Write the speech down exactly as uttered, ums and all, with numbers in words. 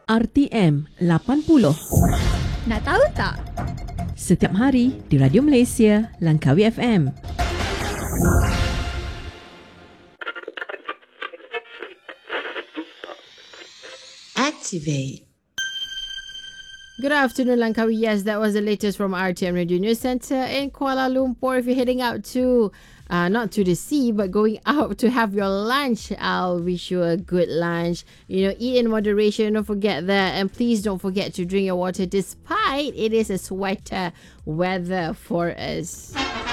R T M lapan puluh. Nak tahu tak? Setiap hari di Radio Malaysia, Langkawi F M. Activate. Good afternoon, Langkawi. Yes, that was the latest from R T M Radio News Centre in Kuala Lumpur. If you're heading out to, uh, not to the sea, but going out to have your lunch, I'll wish you a good lunch. You know, eat in moderation. Don't forget that. And please don't forget to drink your water despite it is a sweater weather for us.